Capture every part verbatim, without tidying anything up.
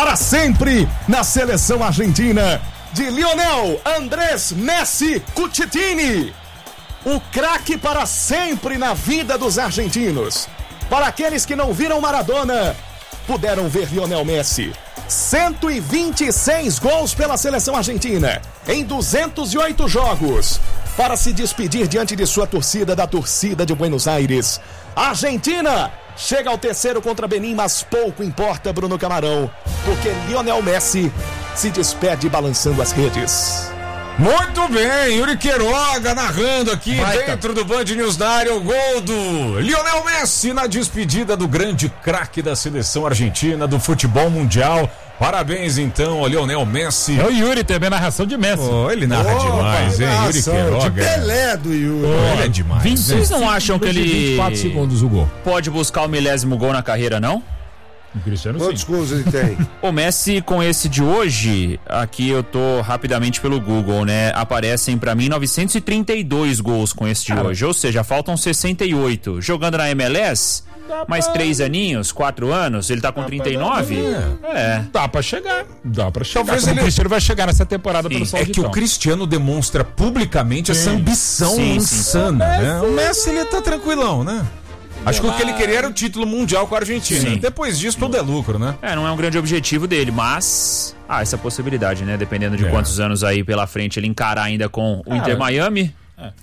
para sempre na seleção argentina de Lionel Andrés Messi Cucitini. O craque para sempre na vida dos argentinos. Para aqueles que não viram Maradona, puderam ver Lionel Messi. cento e vinte e seis gols pela seleção argentina em duzentos e oito jogos. Para se despedir diante de sua torcida, da torcida de Buenos Aires. A Argentina chega ao terceiro contra Benin, mas pouco importa, Bruno Camarão, porque Lionel Messi se despede balançando as redes. Muito bem, Yuri Queiroga narrando aqui Vai, dentro do Band News na área, o gol do Lionel Messi na despedida do grande craque da seleção argentina do futebol mundial. Parabéns então ao Lionel Messi. É o Yuri também, narração de Messi. Oh, ele narra oh, demais, hein, Yuri Queiroga. De Pelé do Yuri. Oh, ele é demais. vinte, Vocês não acham que ele vinte e quatro segundos o gol. pode buscar o milésimo gol na carreira, não? O Cristiano Quantos sim. gols ele tem? O Messi, com esse de hoje, aqui eu tô rapidamente pelo Google, né? Aparecem pra mim novecentos e trinta e dois gols com esse de Cara, hoje, ou seja, faltam sessenta e oito. Jogando na M L S, mais três aninhos, quatro anos, ele tá com trinta e nove? É. Dá pra chegar. Dá pra chegar. Talvez Como ele- O Cristiano vai chegar nessa temporada pelo É Sauditão. que o Cristiano demonstra publicamente essa ambição Sim, sim. insana, né? O Messi, ele tá tranquilão, né? Acho que o que ele queria era o título mundial com a Argentina. Sim. Depois disso, tudo é lucro, né? É, não é um grande objetivo dele, mas há essa possibilidade, né? Dependendo de É. quantos anos aí pela frente ele encarar ainda com o Inter Miami.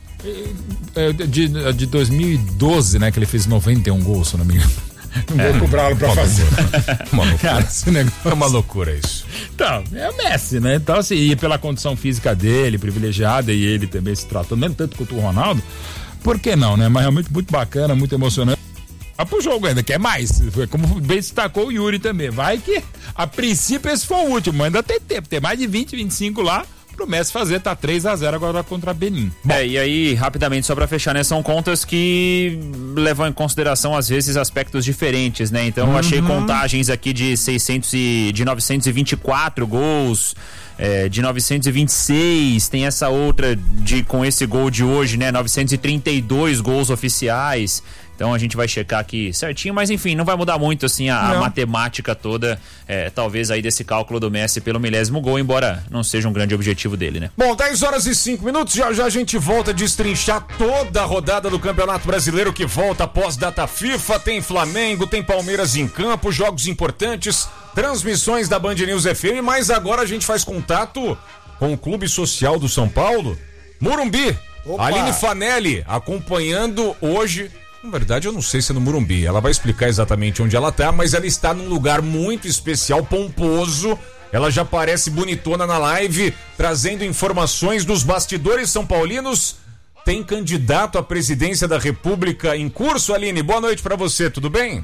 É, de, de dois mil e doze, né, que ele fez noventa e um gols, se eu não me engano. Não vou cobrá-lo pra fazer. Uma loucura. Cara, esse negócio... É uma loucura isso. Então, é o Messi, né? Então, assim, e pela condição física dele, privilegiada, e ele também se tratando, nem tanto quanto o Ronaldo, por que não, né? Mas realmente muito bacana, muito emocionante. Vai pro jogo ainda, quer mais. Como bem destacou o Yuri também. Vai que, a princípio, esse foi o último, ainda tem tempo. Tem mais de vinte, vinte e cinco lá pro Messi fazer, tá três a zero agora contra Benin. É, e aí, rapidamente, só pra fechar, né? São contas que levam em consideração, às vezes, aspectos diferentes, né? Então, eu achei contagens aqui de seiscentos e, de novecentos e vinte e quatro gols, é, de novecentos e vinte e seis, tem essa outra de, com esse gol de hoje, né? novecentos e trinta e dois gols oficiais. Então a gente vai checar aqui certinho, mas enfim, não vai mudar muito assim a, a matemática toda, é, talvez aí desse cálculo do Messi pelo milésimo gol, embora não seja um grande objetivo dele, né? Bom, dez horas e cinco minutos, já já a gente volta a destrinchar toda a rodada do Campeonato Brasileiro que volta após data FIFA, tem Flamengo, tem Palmeiras em campo, jogos importantes, transmissões da Band News F M, mas agora a gente faz contato com o Clube Social do São Paulo, Morumbi. Opa. Aline Fanelli acompanhando hoje. Na verdade, eu não sei se é no Morumbi. Ela vai explicar exatamente onde ela tá, mas ela está num lugar muito especial, pomposo. Ela já parece bonitona na live, trazendo informações dos bastidores são paulinos. Tem candidato à presidência da República em curso, Aline. Boa noite pra você, tudo bem?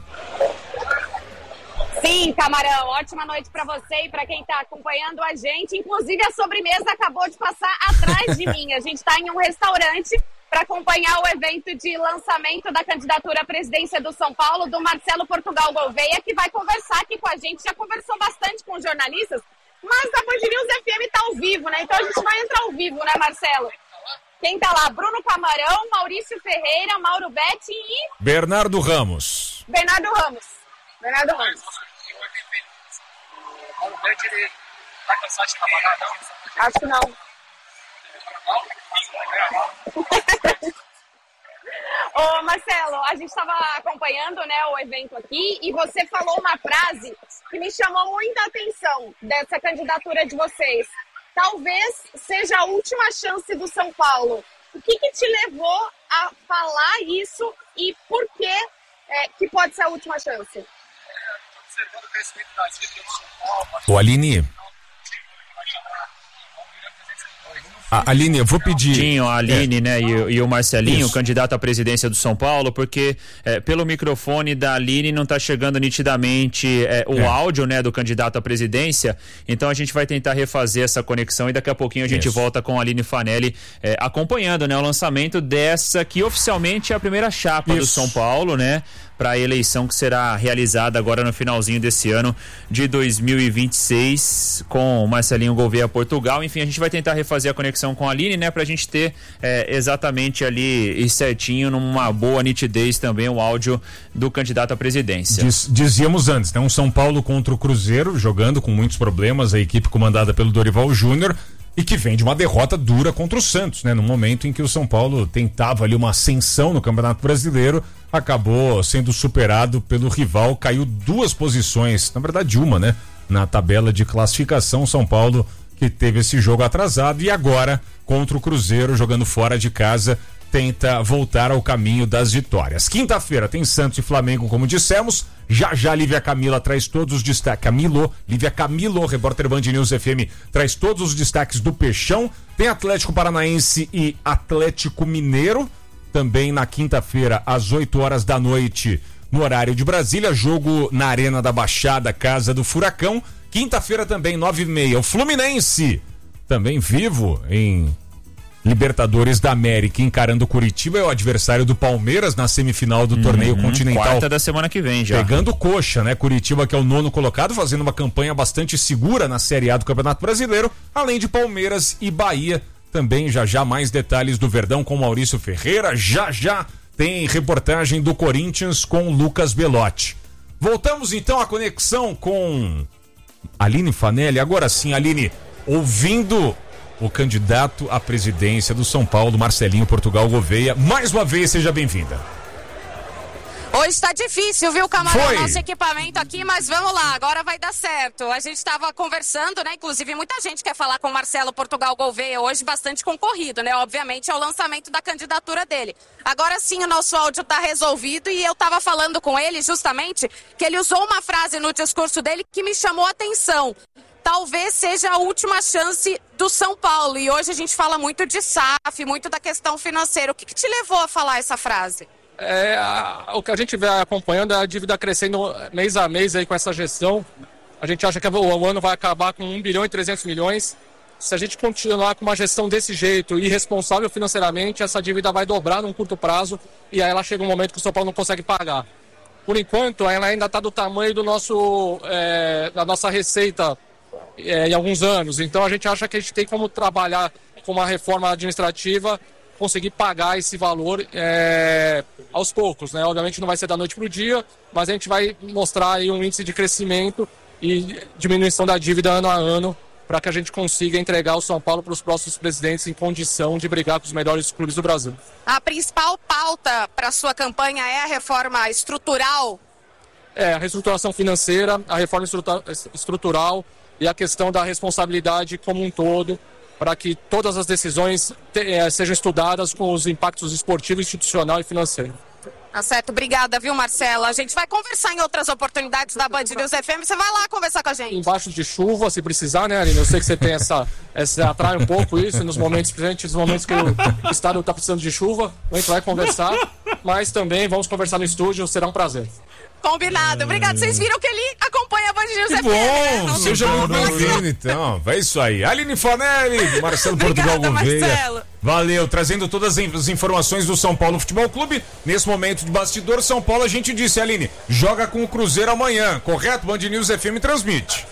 Sim, Camarão, ótima noite para você e para quem está acompanhando a gente. Inclusive, a sobremesa acabou de passar atrás de mim. A gente está em um restaurante para acompanhar o evento de lançamento da candidatura à presidência do São Paulo, do Marcelo Portugal Gouveia, que vai conversar aqui com a gente. Já conversou bastante com os jornalistas, mas a Band News F M está ao vivo, né? Então a gente vai entrar ao vivo, né, Marcelo? Quem tá lá? Bruno Camarão, Maurício Ferreira, Mauro Betti e... Bernardo Ramos. Bernardo Ramos. Bernardo Ramos. Acho que não. Ô Marcelo, a gente estava acompanhando, né, o evento aqui e você falou uma frase que me chamou muita atenção dessa candidatura de vocês. Talvez seja a última chance do São Paulo. O que, que te levou a falar isso e por que é, que pode ser a última chance? Ô, Aline. A Aline, eu vou pedir. Tinho, a Aline, É. né, e, o- e o Marcelinho, Isso. candidato à presidência do São Paulo, porque é, pelo microfone da Aline não tá chegando nitidamente é, o É. áudio, né, do candidato à presidência, então a gente vai tentar refazer essa conexão e daqui a pouquinho a gente Isso. volta com a Aline Fanelli é, acompanhando, né, o lançamento dessa que oficialmente é a primeira chapa do Isso. São Paulo, né, para a eleição que será realizada agora no finalzinho desse ano de dois mil e vinte e seis com o Marcelinho Gouveia Portugal. Enfim, a gente vai tentar refazer a conexão ligação com a Aline, né, pra gente ter é, exatamente ali e certinho, numa boa nitidez também, o áudio do candidato à presidência. Diz, dizíamos antes, né? Um São Paulo contra o Cruzeiro, jogando com muitos problemas, a equipe comandada pelo Dorival Júnior, e que vem de uma derrota dura contra o Santos, né? No momento em que o São Paulo tentava ali uma ascensão no Campeonato Brasileiro, acabou sendo superado pelo rival, caiu duas posições, na verdade uma, né? Na tabela de classificação, São Paulo que teve esse jogo atrasado e agora contra o Cruzeiro, jogando fora de casa, tenta voltar ao caminho das vitórias. Quinta-feira tem Santos e Flamengo, como dissemos. Já já Lívia Camila traz todos os destaques. Camilo, Lívia Camilo, repórter Band News F M, traz todos os destaques do Peixão. Tem Atlético Paranaense e Atlético Mineiro, também na quinta-feira, às oito horas da noite, no horário de Brasília. Jogo na Arena da Baixada, casa do Furacão. Quinta-feira também, nove e meia, o Fluminense, também vivo em Libertadores da América, encarando o Curitiba, é o adversário do Palmeiras na semifinal do uhum, torneio continental. Quarta da semana que vem já. Pegando coxa, né? Curitiba, que é o nono colocado, fazendo uma campanha bastante segura na Série A do Campeonato Brasileiro, além de Palmeiras e Bahia. Também já já mais detalhes do Verdão com Maurício Ferreira. Já já tem reportagem do Corinthians com Lucas Belotti. Voltamos então à conexão com Aline Fanelli. Agora sim, Aline, ouvindo o candidato à presidência do São Paulo, Marcelinho Portugal Gouveia. Mais uma vez, seja bem-vinda. Hoje tá difícil, viu, Camarão? Foi. Nosso equipamento aqui, mas vamos lá, agora vai dar certo. A gente estava conversando, né? Inclusive, muita gente quer falar com o Marcelo Portugal Gouveia hoje, bastante concorrido, né? Obviamente, é o lançamento da candidatura dele. Agora sim, o nosso áudio tá resolvido e eu tava falando com ele, justamente, que ele usou uma frase no discurso dele que me chamou a atenção. Talvez seja a última chance do São Paulo. E hoje a gente fala muito de S A F, muito da questão financeira. O que, que te levou a falar essa frase? É, a, o que a gente vem acompanhando é a dívida crescendo mês a mês aí com essa gestão. A gente acha que o, o ano vai acabar com um bilhão e trezentos milhões. Se a gente continuar com uma gestão desse jeito, irresponsável financeiramente, essa dívida vai dobrar num curto prazo e aí ela chega um momento que o São Paulo não consegue pagar. Por enquanto, ela ainda está do tamanho do nosso, é, da nossa receita é, em alguns anos. Então a gente acha que a gente tem como trabalhar com uma reforma administrativa, conseguir pagar esse valor é, aos poucos, né? Obviamente não vai ser da noite para o dia, mas a gente vai mostrar aí um índice de crescimento e diminuição da dívida ano a ano para que a gente consiga entregar o São Paulo para os próximos presidentes em condição de brigar com os melhores clubes do Brasil. A principal pauta para a sua campanha é a reforma estrutural? É, a reestruturação financeira, a reforma estrutural e a questão da responsabilidade como um todo, para que todas as decisões te, é, sejam estudadas com os impactos esportivo, institucional e financeiro. Tá certo, obrigada, viu, Marcelo? A gente vai conversar em outras oportunidades da Band News F M, você vai lá conversar com a gente. Embaixo de chuva, se precisar, né, Aline? Eu sei que você tem essa, essa atrai um pouco isso, nos momentos presentes, nos momentos que o estado está precisando de chuva, a gente vai conversar, mas também vamos conversar no estúdio, será um prazer. Combinado, obrigado. Vocês viram que ele acompanha a Band News que F M, bom, né? seja muito bem-vindo, então. Vai isso aí. Aline Fanelli, Marcelo Portugal Gouveia. Marcelo. Valeu, trazendo todas as informações do São Paulo Futebol Clube. Nesse momento de bastidor, São Paulo, a gente disse, Aline, joga com o Cruzeiro amanhã, correto? Band News F M transmite.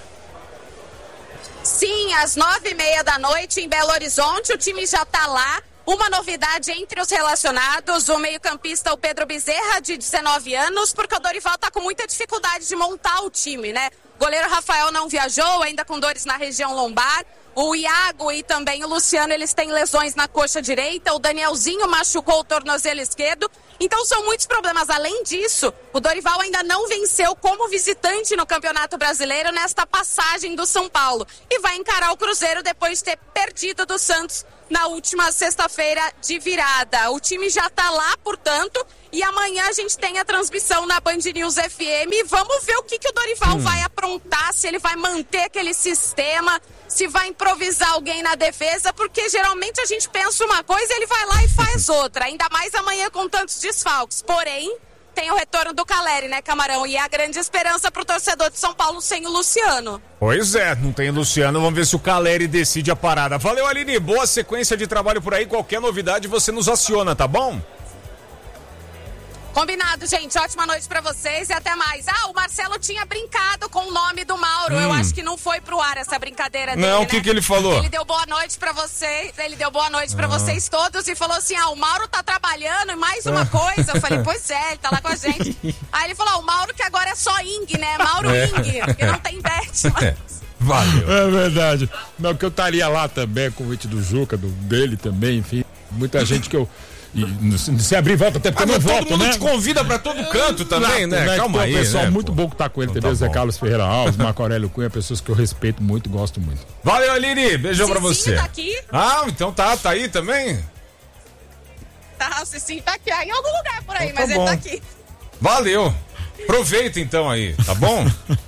Sim, às nove e meia da noite em Belo Horizonte, o time já tá lá. Uma novidade entre os relacionados, o meio-campista, o Pedro Bezerra, de dezenove anos, porque o Dorival tá com muita dificuldade de montar o time, né? O goleiro Rafael não viajou, ainda com dores na região lombar. O Iago e também o Luciano, eles têm lesões na coxa direita. O Danielzinho machucou o tornozelo esquerdo. Então são muitos problemas. Além disso, o Dorival ainda não venceu como visitante no Campeonato Brasileiro nesta passagem do São Paulo. E vai encarar o Cruzeiro depois de ter perdido do Santos na última sexta-feira de virada. O time já tá lá, portanto, e amanhã a gente tem a transmissão na Band News F M. Vamos ver o que, que o Dorival hum. vai aprontar, se ele vai manter aquele sistema, se vai improvisar alguém na defesa, porque geralmente a gente pensa uma coisa e ele vai lá e faz outra, ainda mais amanhã com tantos desfalques. Porém, tem o retorno do Caleri, né, Camarão? E é a grande esperança pro torcedor de São Paulo sem o Luciano. Pois é, não tem o Luciano, vamos ver se o Caleri decide a parada. Valeu, Aline, boa sequência de trabalho por aí, qualquer novidade você nos aciona, tá bom? Combinado, gente. Ótima noite pra vocês e até mais. Ah, o Marcelo tinha brincado com o nome do Mauro. Hum. Eu acho que não foi pro ar essa brincadeira dele, Não, o que né? que ele falou? Ele deu boa noite pra vocês. Ele deu boa noite pra ah. vocês todos e falou assim, ah, o Mauro tá trabalhando e mais uma coisa. Eu falei, pois é, ele tá lá com a gente. Aí ele falou, ah, o Mauro que agora é só Ing, né? Mauro é. Ing, porque não tem bet, mas... É. Valeu. É verdade. Não, porque eu estaria lá também, com o convite do Juca, do, dele também, enfim. Muita gente que eu... E, se abrir volta, até porque ah, eu não volto, todo mundo né? te convida pra todo canto também, né? né? Calma aí, um pessoal né, muito pô. bom que tá com ele então também, tá o Zé Carlos Ferreira Alves, Marco Aurélio Cunha, pessoas que eu respeito muito, gosto muito. Valeu, Aline, beijão pra você. Tá aqui? Ah, então tá, tá aí também? Tá, o Cicinho tá aqui, em algum lugar por aí, então tá mas bom. ele tá aqui. Valeu, aproveita então aí, tá bom?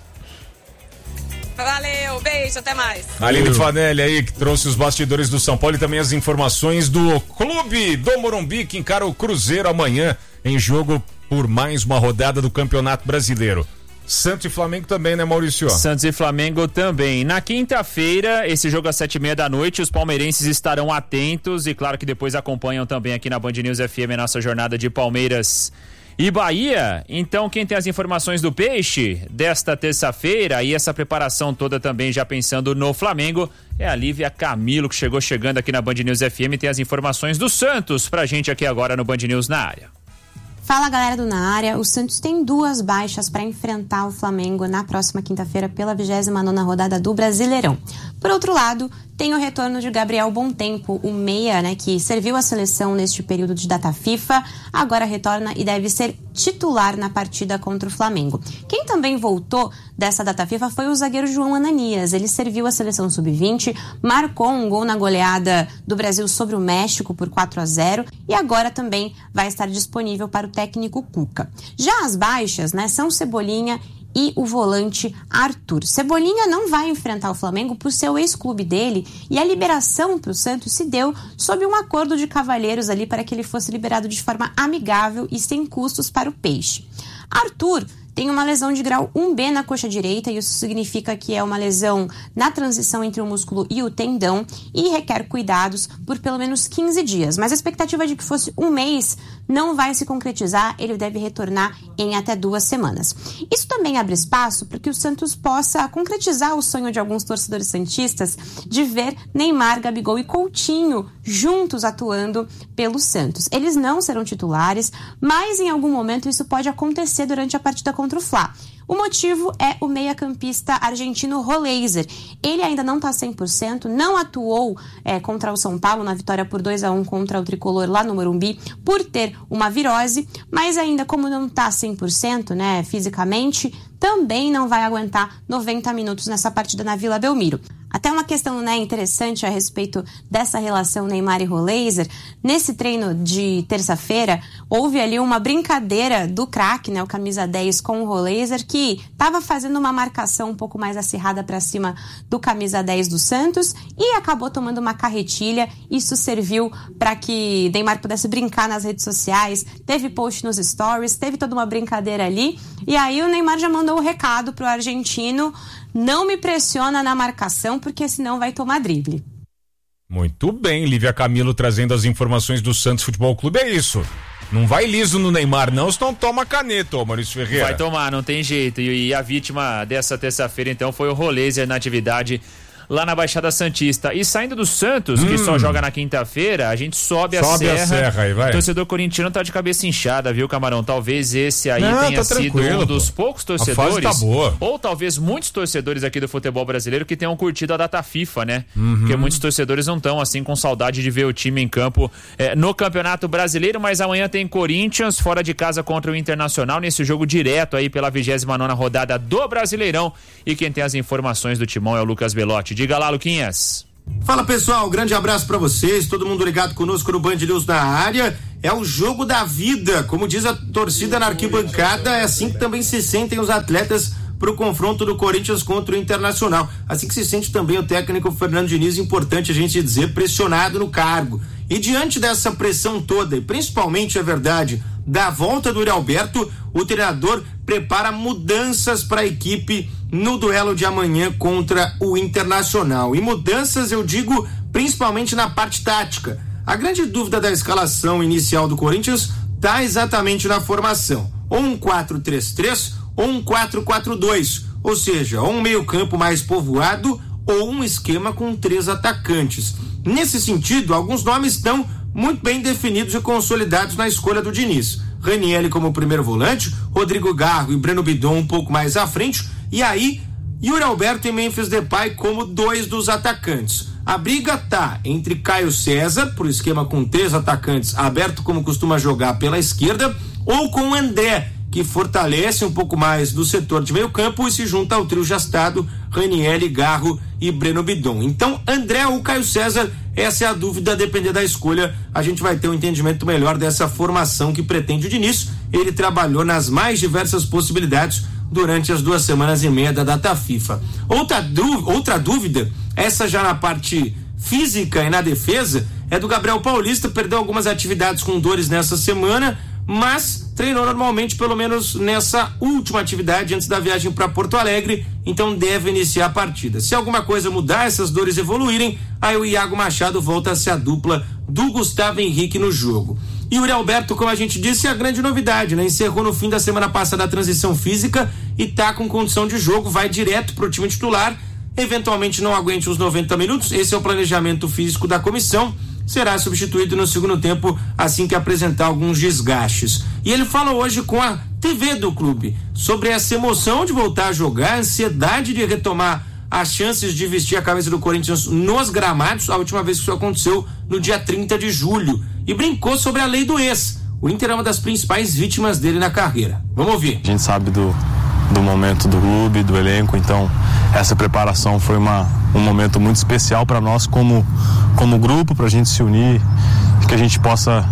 Valeu, beijo, até mais. Aline Fanelli aí, que trouxe os bastidores do São Paulo e também as informações do Clube do Morumbi, que encara o Cruzeiro amanhã em jogo por mais uma rodada do Campeonato Brasileiro. Santos e Flamengo também, né, Maurício? Santos e Flamengo também. Na quinta-feira, esse jogo às sete e meia da noite, os palmeirenses estarão atentos e claro que depois acompanham também aqui na Band News F M a nossa jornada de Palmeiras e Bahia. Então quem tem as informações do Peixe desta terça-feira e essa preparação toda também já pensando no Flamengo é a Lívia Camilo, que chegou chegando aqui na Band News F M e tem as informações do Santos pra gente aqui agora no Band News na área. Fala, galera do Na Área. O Santos tem duas baixas para enfrentar o Flamengo na próxima quinta-feira pela vigésima nona rodada do Brasileirão. Por outro lado, tem o retorno de Gabriel Bontempo, o meia, né, que serviu a seleção neste período de data FIFA, agora retorna e deve ser titular na partida contra o Flamengo. Quem também voltou dessa data FIFA foi o zagueiro João Ananias. Ele serviu a seleção sub vinte, marcou um gol na goleada do Brasil sobre o México por quatro a zero e agora também vai estar disponível para o técnico Cuca. Já as baixas, né, são Cebolinha e o volante Arthur. Cebolinha não vai enfrentar o Flamengo por ser o ex-clube dele e a liberação para o Santos se deu sob um acordo de cavalheiros ali para que ele fosse liberado de forma amigável e sem custos para o Peixe. Arthur tem uma lesão de grau um B na coxa direita e isso significa que é uma lesão na transição entre o músculo e o tendão e requer cuidados por pelo menos quinze dias. Mas a expectativa de que fosse um mês não vai se concretizar, ele deve retornar em até duas semanas. Isso também abre espaço para que o Santos possa concretizar o sonho de alguns torcedores santistas de ver Neymar, Gabigol e Coutinho juntos atuando pelo Santos. Eles não serão titulares, mas em algum momento isso pode acontecer durante a partida contra o Fla. O motivo é o meia-campista argentino Roleiser. Ele ainda não está cem por cento, não atuou é, contra o São Paulo na vitória por dois a um contra o Tricolor lá no Morumbi por ter uma virose, mas ainda como não está cem por cento, né, fisicamente, também não vai aguentar noventa minutos nessa partida na Vila Belmiro. Até uma questão, né, interessante a respeito dessa relação Neymar e Roleiser. Nesse treino de terça-feira, houve ali uma brincadeira do craque, né, o camisa dez com o Roleiser, que estava fazendo uma marcação um pouco mais acirrada para cima do camisa dez do Santos e acabou tomando uma carretilha. Isso serviu para que Neymar pudesse brincar nas redes sociais, teve post nos stories, teve toda uma brincadeira ali. E aí o Neymar já mandou o recado pro argentino: não me pressiona na marcação, porque senão vai tomar drible. Muito bem, Lívia Camilo trazendo as informações do Santos Futebol Clube, é isso. Não vai liso no Neymar não, senão toma caneta, ô Maurício Ferreira. Vai tomar, não tem jeito. E, e a vítima dessa terça-feira, então, foi o Roleiser na atividade lá na Baixada Santista. E saindo do Santos, hum. que só joga na quinta-feira, a gente sobe, sobe a serra. Sobe a serra aí, vai. O torcedor corintiano tá de cabeça inchada, viu, Camarão? Talvez esse aí Não, tenha tá sido um dos pô. poucos torcedores, tá boa. ou talvez muitos torcedores aqui do futebol brasileiro que tenham curtido a data FIFA, né? Uhum. Porque muitos torcedores não estão, assim, com saudade de ver o time em campo é, no Campeonato Brasileiro, mas amanhã tem Corinthians fora de casa contra o Internacional, nesse jogo direto aí pela vigésima nona rodada do Brasileirão. E quem tem as informações do timão é o Lucas Belotti. Diga lá, Luquinhas. Fala, pessoal, grande abraço pra vocês, todo mundo ligado conosco no Band News na área. É o jogo da vida, como diz a torcida na arquibancada, é assim que também se sentem os atletas pro confronto do Corinthians contra o Internacional. Assim que se sente também o técnico Fernando Diniz, importante a gente dizer, pressionado no cargo. E diante dessa pressão toda, e principalmente, é verdade, da volta do Yuri Alberto, o treinador prepara mudanças para a equipe no duelo de amanhã contra o Internacional. E mudanças, eu digo, principalmente na parte tática. A grande dúvida da escalação inicial do Corinthians tá exatamente na formação, ou um quatro três três ou um quatro quatro dois, ou seja, ou um meio-campo mais povoado ou um esquema com três atacantes. Nesse sentido, alguns nomes estão muito bem definidos e consolidados na escolha do Diniz. Ranieri como primeiro volante, Rodrigo Garro e Breno Bidon um pouco mais à frente, e aí Yuri Alberto e Memphis Depay como dois dos atacantes. A briga tá entre Caio César, por esquema com três atacantes, aberto como costuma jogar pela esquerda, ou com o André, que fortalece um pouco mais do setor de meio campo e se junta ao trio gastado, Ranieri, Garro e Breno Bidon. Então, André ou Caio César, essa é a dúvida, a depender da escolha, a gente vai ter um entendimento melhor dessa formação que pretende o Diniz. Ele trabalhou nas mais diversas possibilidades durante as duas semanas e meia da data FIFA. Outra, dú- outra dúvida, essa já na parte física e na defesa, é do Gabriel Paulista, perdeu algumas atividades com dores nessa semana, mas treinou normalmente, pelo menos nessa última atividade antes da viagem para Porto Alegre, então deve iniciar a partida. Se alguma coisa mudar, essas dores evoluírem, aí o Iago Machado volta a ser a dupla do Gustavo Henrique no jogo. E o Yuri Alberto, como a gente disse, é a grande novidade, né? Encerrou no fim da semana passada a transição física e tá com condição de jogo, vai direto pro time titular, eventualmente não aguente os noventa minutos, esse é o planejamento físico da comissão, será substituído no segundo tempo assim que apresentar alguns desgastes. E ele fala hoje com a T V do clube sobre essa emoção de voltar a jogar, a ansiedade de retomar as chances de vestir a camisa do Corinthians nos gramados, a última vez que isso aconteceu no dia trinta de julho, e brincou sobre a lei do ex. O Inter é uma das principais vítimas dele na carreira. Vamos ouvir. A gente sabe do, do momento do clube, do elenco, então essa preparação foi uma, um momento muito especial para nós como, como grupo, para a gente se unir, que a gente possa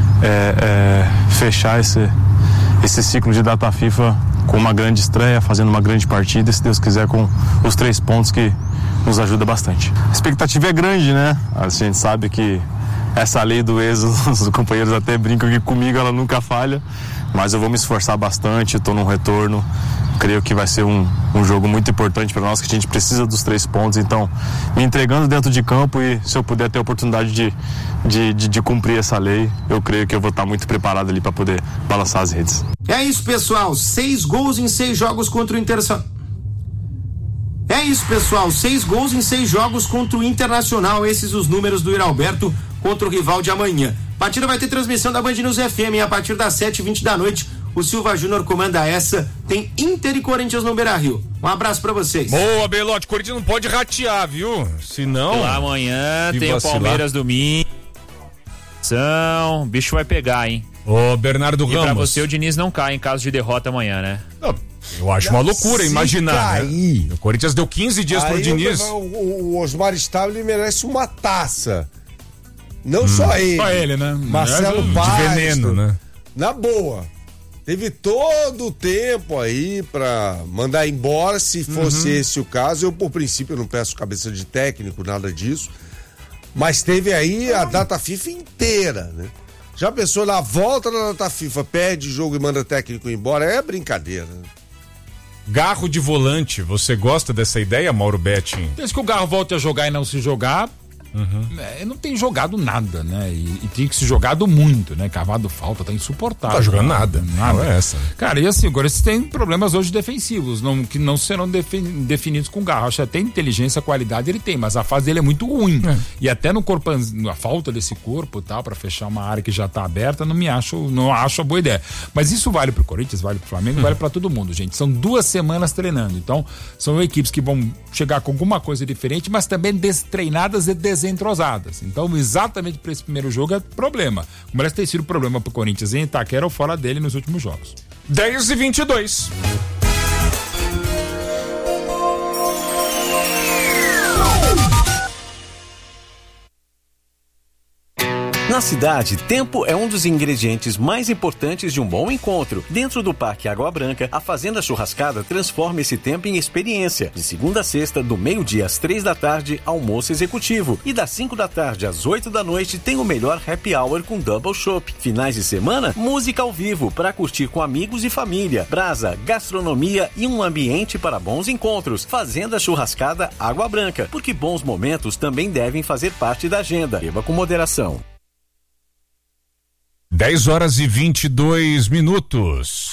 é, é, fechar esse, esse ciclo de data FIFA com uma grande estreia, fazendo uma grande partida e, se Deus quiser, com os três pontos que nos ajuda bastante. A expectativa é grande, né? A gente sabe que essa lei do ex, os companheiros até brincam que comigo ela nunca falha, mas eu vou me esforçar bastante, estou num retorno, creio que vai ser um, um jogo muito importante para nós, que a gente precisa dos três pontos, então me entregando dentro de campo, e se eu puder ter a oportunidade de, de, de, de cumprir essa lei, eu creio que eu vou estar muito preparado ali para poder balançar as redes. É isso, pessoal, seis gols em seis jogos contra o Internacional. É isso, pessoal, seis gols em seis jogos contra o Internacional, esses os números do Yuri Alberto contra o rival de amanhã. A partida vai ter transmissão da Band News F M a partir das sete e vinte da noite. O Silva Júnior comanda essa. Tem Inter e Corinthians no Beira-Rio. Um abraço pra vocês. Boa, Belote. Corinthians não pode ratear, viu? Senão... Lá amanhã tem o Palmeiras domingo. O bicho vai pegar, hein? Ô, Bernardo Ramos. E pra você o Diniz não cai em caso de derrota amanhã, né? Não, eu acho uma loucura imaginar, né? O Corinthians deu quinze dias aí pro Diniz. O, o, o Osmar Stabile merece uma taça. Não hum. só ele. Só ele, né? Marcelo de Pasto. De veneno, né? Na boa. Teve todo o tempo aí pra mandar embora, se fosse uhum. esse o caso. Eu, por princípio, não peço cabeça de técnico, nada disso. Mas teve aí a data FIFA inteira, né? Já pensou, na volta da data FIFA, perde jogo e manda técnico embora? É brincadeira, né? Garro de volante, você gosta dessa ideia, Mauro Betting? Desde que o Garro volte a jogar e não se jogar, uhum. é, não tem jogado nada, né? E, e tem que se jogado muito, né? Cavado falta, tá insuportável. Não tá jogando nada, nada. Não é essa. Cara, e assim, agora eles têm problemas hoje defensivos, não, que não serão defi- definidos com o Garro. Acho que até inteligência, qualidade ele tem, mas a fase dele é muito ruim. É. E até no corpo, a falta desse corpo, tal, pra fechar uma área que já tá aberta, não me acho, não acho a boa ideia. Mas isso vale pro Corinthians, vale pro Flamengo, hum. vale pra todo mundo, gente. São duas semanas treinando, então são equipes que vão chegar com alguma coisa diferente, mas também destreinadas e desentrosadas. Então, exatamente para esse primeiro jogo é problema. Como parece ter sido problema pro Corinthians em Itaquera ou fora dele nos últimos jogos. dez e vinte e dois. Na cidade, tempo é um dos ingredientes mais importantes de um bom encontro. Dentro do Parque Água Branca, a Fazenda Churrascada transforma esse tempo em experiência. De segunda a sexta, do meio-dia às três da tarde, almoço executivo. E das cinco da tarde às oito da noite, tem o melhor happy hour com double chopp. Finais de semana, música ao vivo para curtir com amigos e família. Brasa, gastronomia e um ambiente para bons encontros. Fazenda Churrascada Água Branca, porque bons momentos também devem fazer parte da agenda. Beba com moderação. dez horas e vinte e dois minutos.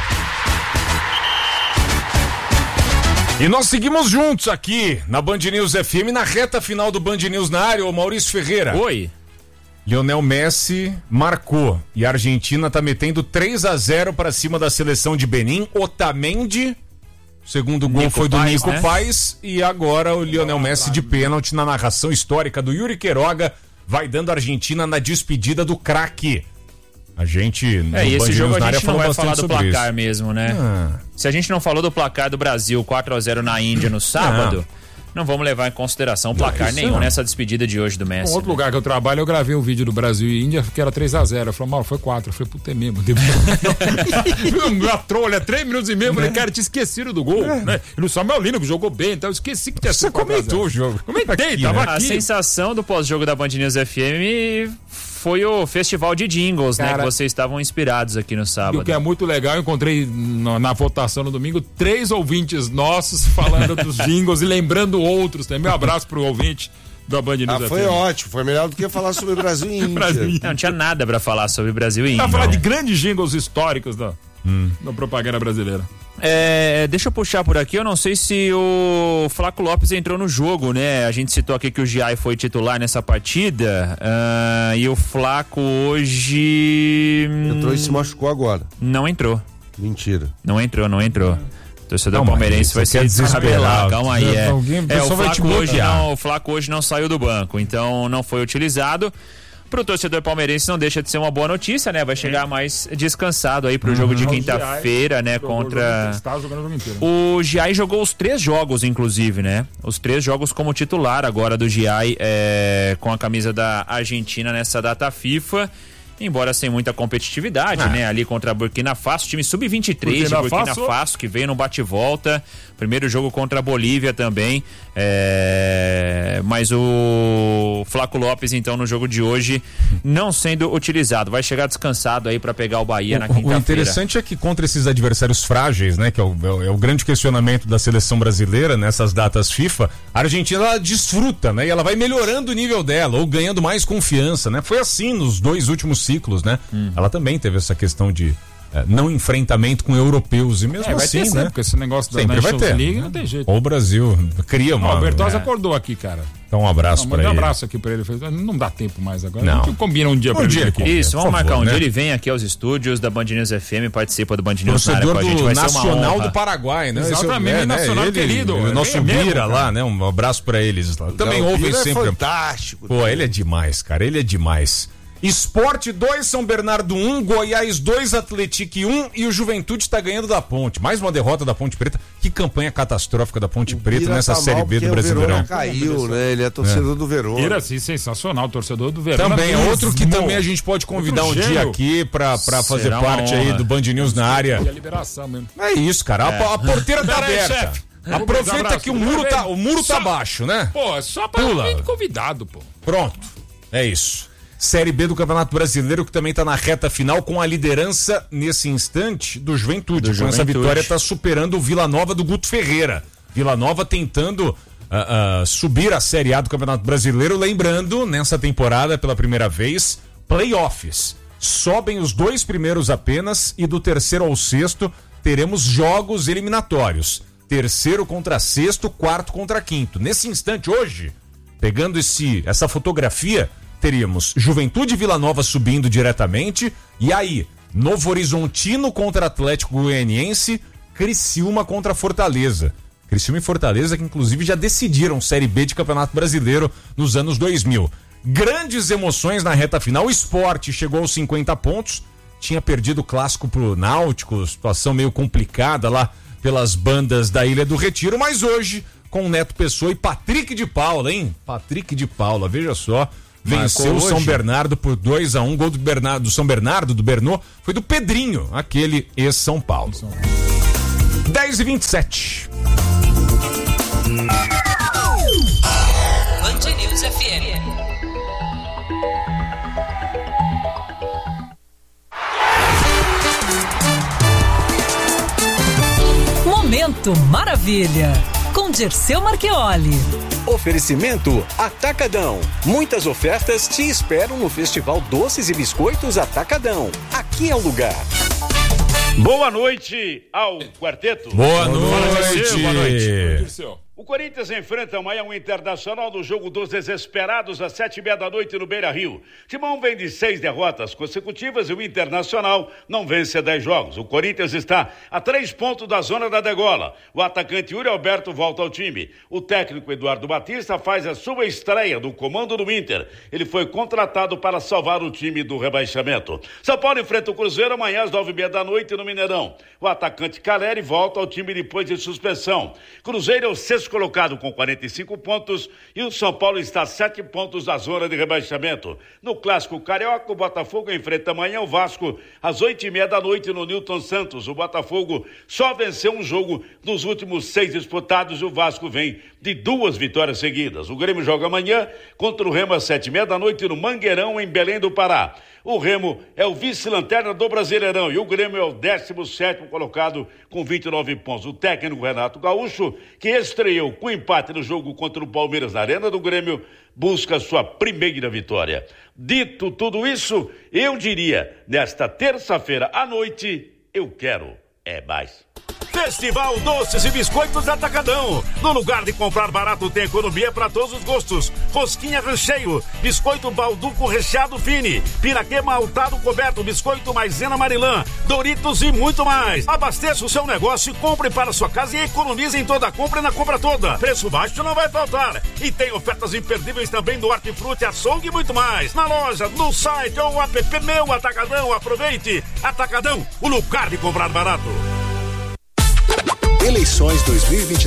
E nós seguimos juntos aqui na Band News F M, na reta final do Band News na área. Ô Maurício Ferreira. Oi. Lionel Messi marcou e a Argentina tá metendo três a zero para cima da seleção de Benin. Otamendi, o segundo gol Nico foi do Paes, Nico né? Paes, e agora o Lionel Messi de pênalti na narração histórica do Yuri Queiroga vai dando a Argentina na despedida do craque. A gente no É, e esse Band jogo News na a área gente não falou vai bastante falar do sobre placar isso. mesmo, né? Ah. Se a gente não falou do placar do Brasil quatro a zero na Índia no sábado, não vamos levar em consideração placar isso nenhum não. nessa despedida de hoje do Messi. Um outro né? lugar que eu trabalho, eu gravei um vídeo do Brasil e Índia que era três a zero. Eu falei, Mauro, foi quatro. Eu falei, puta, é mesmo. Uma trolha, três minutos e meio. Eu falei, cara, tinha esquecido do gol. Né? E no Samuel Lino, que jogou bem, então eu esqueci que tinha sido quatro a zero. Comentou o jogo. Comentei, Aqui, tava né? A aqui. sensação do pós-jogo da Band News F M foi o festival de jingles, né? Cara, Que vocês estavam inspirados aqui no E sábado. o que é muito legal, eu encontrei na, na votação no domingo três ouvintes nossos falando dos jingles e lembrando outros. Né? Meu abraço pro ouvinte da Band News Ah, F M. foi ótimo, foi melhor do que falar sobre Brasil e Índia. Brasil e Índia. Não tinha nada pra falar sobre Brasil e Índia. Pra falar Não. de grandes jingles históricos da, da propaganda brasileira. É, deixa eu puxar por aqui, eu não sei se o Flaco Lopes entrou no jogo, né? A gente citou aqui que o Giai foi titular nessa partida, ah, e o Flaco hoje... Entrou e se machucou agora. Não entrou, Mentira. não entrou, não entrou. O torcedor Calma aí, palmeirense vai você ser quer desesperar. Calma aí, é. Alguém- o É, o pessoal vai te Flaco hoje bloquear. não, o Flaco hoje não saiu do banco, então não foi utilizado. Pro torcedor palmeirense não deixa de ser uma boa notícia, né? Vai chegar mais descansado aí pro jogo de quinta-feira, né? Contra... Estava jogando o jogo inteiro. O Giai jogou os três jogos, inclusive, né? Os três jogos como titular agora do Giai, é, com a camisa da Argentina nessa data FIFA. Embora sem muita competitividade, Ah. né? Ali contra a Burkina Faso, time sub vinte e três de Burkina Burkina Faso. Faso, que veio no bate-volta. Primeiro jogo contra a Bolívia também. É... Mas o Flaco Lopes, então, no jogo de hoje, não sendo utilizado. Vai chegar descansado aí pra pegar o Bahia na O- O quinta-feira. interessante é que contra esses adversários frágeis, né, que é o, é o- é o grande questionamento da seleção brasileira nessas datas FIFA, a Argentina ela desfruta, né, e ela vai melhorando o nível dela ou ganhando mais confiança, né? Foi assim nos dois últimos ciclos, né? Uhum. Ela também teve essa questão de eh, não enfrentamento com europeus e mesmo É, vai assim, ter sempre, né? porque esse negócio da Sempre vai Nations ter. League não tem jeito. Ou o Brasil cria uma. Ó, o Bertozzi é, acordou aqui, cara. Então um abraço Não, pra mandei um ele. abraço aqui pra ele. Ele fez, não dá tempo mais agora. Não. A gente combina um dia Um pra ele dia vir aqui. ele Isso, Por vamos favor, marcar um né? dia. Ele vem aqui aos estúdios da Band News F M, participa do Band News na área Torcedor com a gente. do Vai ser uma Nacional honra. do Paraguai, né? Exatamente, Esse é o- Nacional ele, querido. O nosso É mesmo, Bira cara. lá, né? Um abraço pra eles lá. Também Não, o ouvem Pira é sempre. fantástico. Pô, ele é demais, cara. Ele é demais. Esporte dois, São Bernardo um, Goiás dois, Atlético um e o Juventude está ganhando da Ponte. Mais uma derrota da Ponte Preta. Que campanha catastrófica da Ponte Preta Pira nessa tá Série mal B do porque o Brasileirão. Verona caiu, né? Ele é torcedor do Verona. Pira, assim, sensacional, torcedor do Verona. Também é mesmo. outro que também a gente pode convidar um Outro dia gênio. aqui pra, pra fazer Será uma parte aí honra. do Band News na área. E a liberação mesmo. É isso, cara. A- A, porteira tá Pera aí, aberta. chefe. Aproveita Abraço. que o muro tá, o muro tá Só- baixo, né? Pô, é só pra Pula. vir convidado, pô. Pronto. É isso. Série B do Campeonato Brasileiro, que também está na reta final, com a liderança, nesse instante, do Juventude. Do com essa Juventude. vitória, está superando o Vila Nova do Guto Ferreira. Vila Nova tentando ah, ah, subir a Série A do Campeonato Brasileiro. Lembrando, nessa temporada, pela primeira vez, playoffs. Sobem os dois primeiros apenas e do terceiro ao sexto teremos jogos eliminatórios. Terceiro contra sexto, quarto contra quinto. Nesse instante, hoje, pegando esse, essa fotografia, teríamos Juventude e Vila Nova subindo diretamente, e aí, Novo Horizontino contra Atlético Goianiense, Criciúma contra Fortaleza. Criciúma e Fortaleza que inclusive já decidiram Série B de Campeonato Brasileiro nos anos dois mil. Grandes emoções na reta final, o Sport chegou aos cinquenta pontos, tinha perdido o clássico pro Náutico, situação meio complicada lá pelas bandas da Ilha do Retiro, mas hoje, com Neto Pessoa e Patrick de Paula, hein? Patrick de Paula, veja só. Venceu o hoje. São Bernardo por dois a um, gol do, Bernardo, do São Bernardo, do Bernô, foi do Pedrinho, aquele ex-São Paulo. dez e vinte e sete. Band News F M. Momento Maravilha. com Dirceu Marchioli. Oferecimento Atacadão. Muitas ofertas te esperam no Festival Doces e Biscoitos Atacadão. Aqui é o lugar. Boa noite ao quarteto. Boa noite. Boa noite. O Corinthians enfrenta amanhã o Internacional no jogo dos desesperados às sete e meia da noite no Beira-Rio. Timão vem de seis derrotas consecutivas e o Internacional não vence há dez jogos. O Corinthians está a três pontos da zona da degola. O atacante Yuri Alberto volta ao time. O técnico Eduardo Batista faz a sua estreia no comando do Inter. Ele foi contratado para salvar o time do rebaixamento. São Paulo enfrenta o Cruzeiro amanhã às nove e meia da noite no Mineirão. O atacante Caleri volta ao time depois de suspensão. Cruzeiro é o sexto colocado com quarenta e cinco pontos e o São Paulo está a sete pontos da zona de rebaixamento. No Clássico Carioca, o Botafogo enfrenta amanhã o Vasco às oito e meia da noite no Newton Santos. O Botafogo só venceu um jogo nos últimos seis disputados e o Vasco vem de duas vitórias seguidas. O Grêmio joga amanhã contra o Remo às sete e meia da noite no Mangueirão, em Belém do Pará. O Remo é o vice-lanterna do Brasileirão e o Grêmio é o décimo sétimo colocado com vinte e nove pontos. O técnico Renato Gaúcho, que estreou com empate no jogo contra o Palmeiras na Arena do Grêmio, busca sua primeira vitória. Dito tudo isso, eu diria, nesta terça-feira à noite, eu quero é mais. Festival Doces e Biscoitos Atacadão. No lugar de comprar barato tem economia para todos os gostos. Rosquinha recheio, biscoito balduco recheado fine, piraquê maltado coberto, biscoito maisena marilã, Doritos e muito mais. Abasteça o seu negócio e compre para sua casa e economize em toda a compra e na compra toda. Preço baixo não vai faltar. E tem ofertas imperdíveis também do Hortifruti, açougue e muito mais. Na loja, no site ou app Meu Atacadão. Aproveite. Atacadão, o lugar de comprar barato. Eleições dois mil e vinte e